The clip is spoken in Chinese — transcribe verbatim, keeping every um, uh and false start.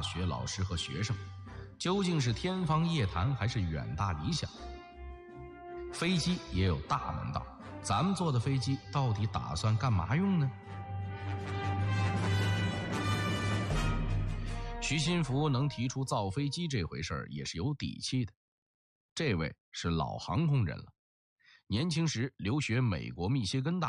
大学老师和学生，究竟是天方夜谭还是远大理想？飞机也有大门道，咱们坐的飞机到底打算干嘛用呢？徐新福能提出造飞机这回事儿也是有底气的。这位是老航空人了，年轻时留学美国密歇根大